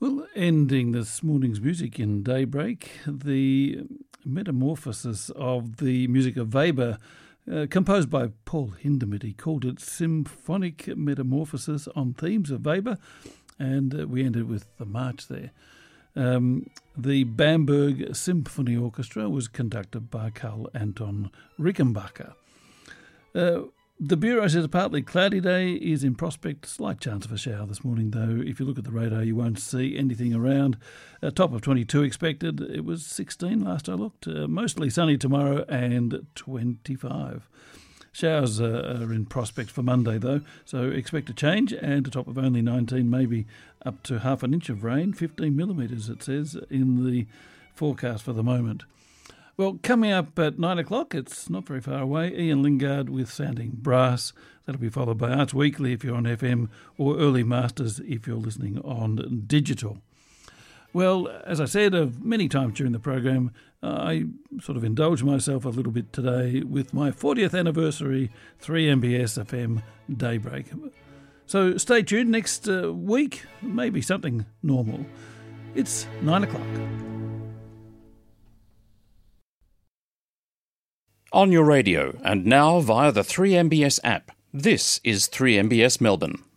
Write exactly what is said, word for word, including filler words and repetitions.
Well, ending this morning's music in Daybreak, the metamorphosis of the music of Weber, uh, composed by Paul Hindemith. He called it Symphonic Metamorphosis on Themes of Weber, and uh, we ended with the march there. Um, the Bamberg Symphony Orchestra was conducted by Karl Anton Rickenbacker. Uh, The Bureau says a partly cloudy day is in prospect. Slight chance of a shower this morning, though. If you look at the radar, you won't see anything around. A top of twenty-two expected. It was sixteen last I looked. Uh, mostly sunny tomorrow and twenty-five. Showers uh, are in prospect for Monday, though, so expect a change, and a top of only nineteen, maybe up to half an inch of rain, fifteen millimetres, it says, in the forecast for the moment. Well, coming up at nine o'clock, it's not very far away, Ian Lingard with Sounding Brass. That'll be followed by Arts Weekly if you're on F M, or Early Masters if you're listening on digital. Well, as I said uh, many times during the program, uh, I sort of indulged myself a little bit today with my fortieth anniversary three M B S F M Daybreak. So stay tuned next uh, week, maybe something normal. It's nine o'clock. On your radio and now via the three M B S app, this is three M B S Melbourne.